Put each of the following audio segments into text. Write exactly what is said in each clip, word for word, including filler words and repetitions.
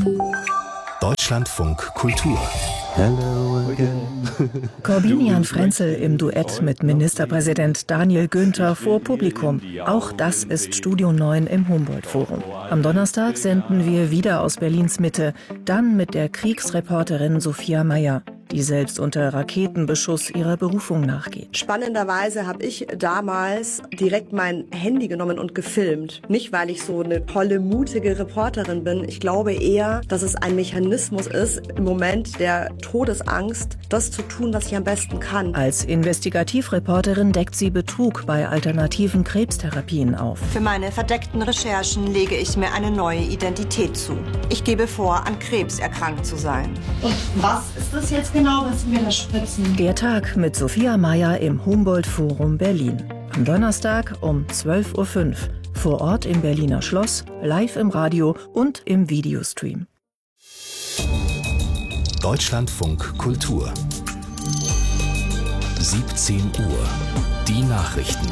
Deutschlandfunk Kultur. Hello again. Korbinian Frenzel im Duett mit Ministerpräsident Daniel Günther vor Publikum. Auch das ist Studio neun im Humboldt-Forum. Am Donnerstag senden wir wieder aus Berlins Mitte, dann mit der Kriegsreporterin Sophia Mayer, die selbst unter Raketenbeschuss ihrer Berufung nachgeht. Spannenderweise habe ich damals direkt mein Handy genommen und gefilmt. Nicht, weil ich so eine tolle, mutige Reporterin bin. Ich glaube eher, dass es ein Mechanismus ist, im Moment der Todesangst, das zu tun, was ich am besten kann. Als Investigativreporterin deckt sie Betrug bei alternativen Krebstherapien auf. Für meine verdeckten Recherchen lege ich mir eine neue Identität zu. Ich gebe vor, an Krebs erkrankt zu sein. Und was ist das jetzt genau, was wir da spritzen? Der Tag mit Sophia Mayer im Humboldt-Forum Berlin. Am Donnerstag um zwölf Uhr fünf. Vor Ort im Berliner Schloss, live im Radio und im Videostream. Deutschlandfunk Kultur. siebzehn Uhr. Die Nachrichten.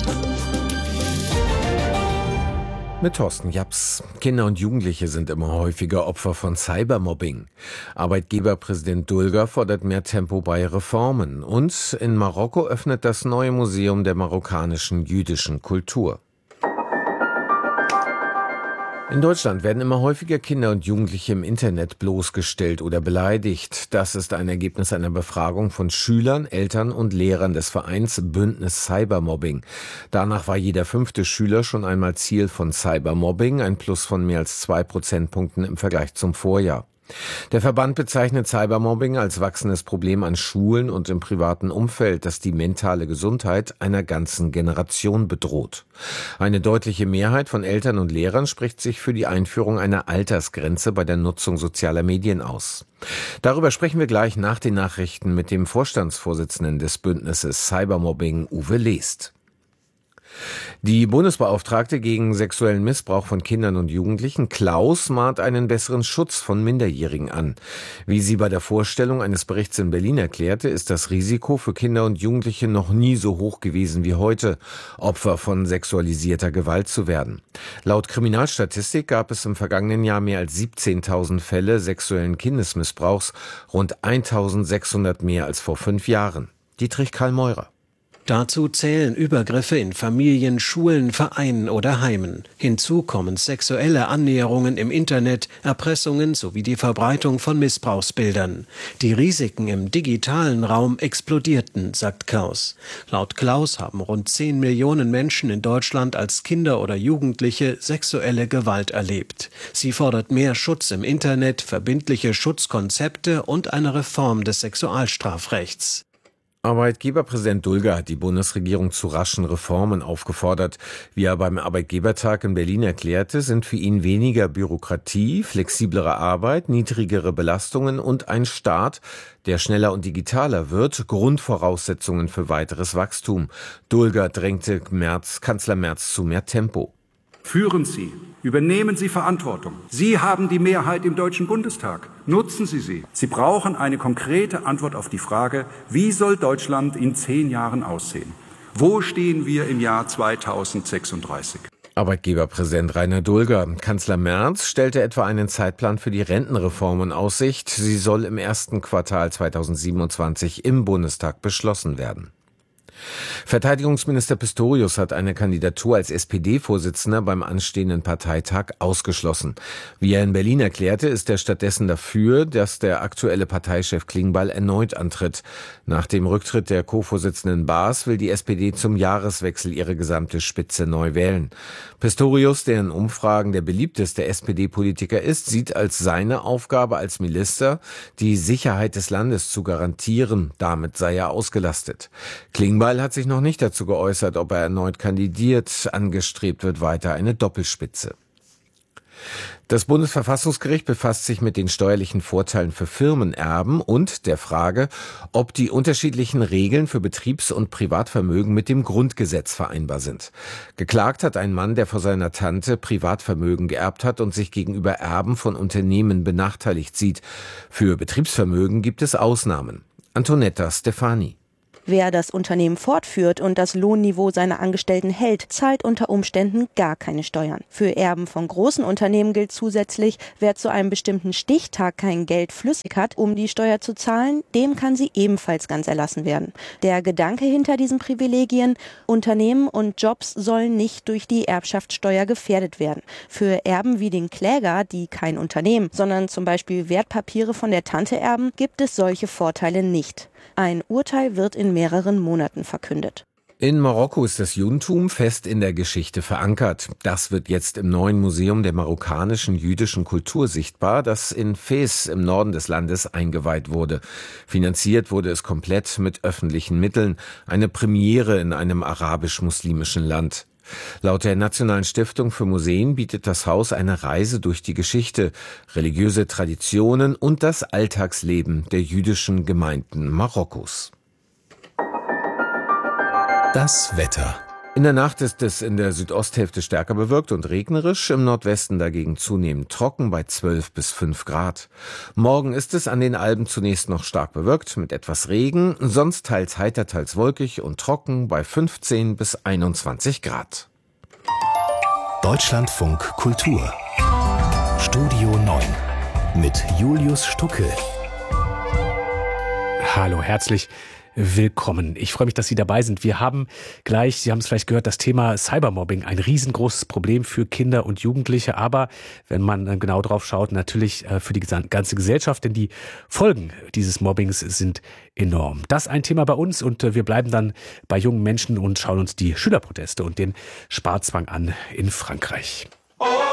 Mit Thorsten Japs. Kinder und Jugendliche sind immer häufiger Opfer von Cybermobbing. Arbeitgeberpräsident Dulger fordert mehr Tempo bei Reformen. Und in Marokko öffnet das neue Museum der marokkanischen jüdischen Kultur. In Deutschland werden immer häufiger Kinder und Jugendliche im Internet bloßgestellt oder beleidigt. Das ist ein Ergebnis einer Befragung von Schülern, Eltern und Lehrern des Vereins Bündnis Cybermobbing. Danach war jeder fünfte Schüler schon einmal Ziel von Cybermobbing, ein Plus von mehr als zwei Prozentpunkten im Vergleich zum Vorjahr. Der Verband bezeichnet Cybermobbing als wachsendes Problem an Schulen und im privaten Umfeld, das die mentale Gesundheit einer ganzen Generation bedroht. Eine deutliche Mehrheit von Eltern und Lehrern spricht sich für die Einführung einer Altersgrenze bei der Nutzung sozialer Medien aus. Darüber sprechen wir gleich nach den Nachrichten mit dem Vorstandsvorsitzenden des Bündnisses Cybermobbing, Uwe Lest. Die Bundesbeauftragte gegen sexuellen Missbrauch von Kindern und Jugendlichen, Klaus, mahnt einen besseren Schutz von Minderjährigen an. Wie sie bei der Vorstellung eines Berichts in Berlin erklärte, ist das Risiko für Kinder und Jugendliche noch nie so hoch gewesen wie heute, Opfer von sexualisierter Gewalt zu werden. Laut Kriminalstatistik gab es im vergangenen Jahr mehr als siebzehntausend Fälle sexuellen Kindesmissbrauchs, rund eintausendsechshundert mehr als vor fünf Jahren. Dietrich Karl Meurer. Dazu zählen Übergriffe in Familien, Schulen, Vereinen oder Heimen. Hinzu kommen sexuelle Annäherungen im Internet, Erpressungen sowie die Verbreitung von Missbrauchsbildern. Die Risiken im digitalen Raum explodierten, sagt Klaus. Laut Klaus haben rund zehn Millionen Menschen in Deutschland als Kinder oder Jugendliche sexuelle Gewalt erlebt. Sie fordert mehr Schutz im Internet, verbindliche Schutzkonzepte und eine Reform des Sexualstrafrechts. Arbeitgeberpräsident Dulger hat die Bundesregierung zu raschen Reformen aufgefordert. Wie er beim Arbeitgebertag in Berlin erklärte, sind für ihn weniger Bürokratie, flexiblere Arbeit, niedrigere Belastungen und ein Staat, der schneller und digitaler wird, Grundvoraussetzungen für weiteres Wachstum. Dulger drängte Merz, Kanzler Merz zu mehr Tempo. Führen Sie, übernehmen Sie Verantwortung. Sie haben die Mehrheit im Deutschen Bundestag. Nutzen Sie sie. Sie brauchen eine konkrete Antwort auf die Frage, wie soll Deutschland in zehn Jahren aussehen? Wo stehen wir im Jahr zweitausendsechsunddreißig? Arbeitgeberpräsident Rainer Dulger. Kanzler Merz stellte etwa einen Zeitplan für die Rentenreform in Aussicht. Sie soll im ersten Quartal zweitausendsiebenundzwanzig im Bundestag beschlossen werden. Verteidigungsminister Pistorius hat eine Kandidatur als S P D-Vorsitzender beim anstehenden Parteitag ausgeschlossen. Wie er in Berlin erklärte, ist er stattdessen dafür, dass der aktuelle Parteichef Klingbeil erneut antritt. Nach dem Rücktritt der Co-Vorsitzenden Baas will die S P D zum Jahreswechsel ihre gesamte Spitze neu wählen. Pistorius, der in Umfragen der beliebteste S P D-Politiker ist, sieht als seine Aufgabe als Minister, die Sicherheit des Landes zu garantieren. Damit sei er ausgelastet. Klingbeil hat sich noch nicht dazu geäußert, ob er erneut kandidiert. Angestrebt wird weiter eine Doppelspitze. Das Bundesverfassungsgericht befasst sich mit den steuerlichen Vorteilen für Firmenerben und der Frage, ob die unterschiedlichen Regeln für Betriebs- und Privatvermögen mit dem Grundgesetz vereinbar sind. Geklagt hat ein Mann, der vor seiner Tante Privatvermögen geerbt hat und sich gegenüber Erben von Unternehmen benachteiligt sieht. Für Betriebsvermögen gibt es Ausnahmen. Antonetta Stefani. Wer das Unternehmen fortführt und das Lohnniveau seiner Angestellten hält, zahlt unter Umständen gar keine Steuern. Für Erben von großen Unternehmen gilt zusätzlich, wer zu einem bestimmten Stichtag kein Geld flüssig hat, um die Steuer zu zahlen, dem kann sie ebenfalls ganz erlassen werden. Der Gedanke hinter diesen Privilegien: Unternehmen und Jobs sollen nicht durch die Erbschaftssteuer gefährdet werden. Für Erben wie den Kläger, die kein Unternehmen, sondern zum Beispiel Wertpapiere von der Tante erben, gibt es solche Vorteile nicht. Ein Urteil wird in mehreren Monaten verkündet. In Marokko ist das Judentum fest in der Geschichte verankert. Das wird jetzt im neuen Museum der marokkanischen jüdischen Kultur sichtbar, das in Fez im Norden des Landes eingeweiht wurde. Finanziert wurde es komplett mit öffentlichen Mitteln, eine Premiere in einem arabisch-muslimischen Land. Laut der Nationalen Stiftung für Museen bietet das Haus eine Reise durch die Geschichte, religiöse Traditionen und das Alltagsleben der jüdischen Gemeinden Marokkos. Das Wetter. In der Nacht ist es in der Südosthälfte stärker bewölkt und regnerisch, im Nordwesten dagegen zunehmend trocken bei zwölf bis fünf Grad. Morgen ist es an den Alpen zunächst noch stark bewölkt mit etwas Regen, sonst teils heiter, teils wolkig und trocken bei fünfzehn bis einundzwanzig Grad. Deutschlandfunk Kultur. Studio neun mit Julius Stucke. Hallo, herzlich willkommen. Ich freue mich, dass Sie dabei sind. Wir haben gleich, Sie haben es vielleicht gehört, das Thema Cybermobbing, ein riesengroßes Problem für Kinder und Jugendliche, aber wenn man genau drauf schaut, natürlich für die ganze Gesellschaft, denn die Folgen dieses Mobbings sind enorm. Das ist ein Thema bei uns und wir bleiben dann bei jungen Menschen und schauen uns die Schülerproteste und den Sparzwang an in Frankreich.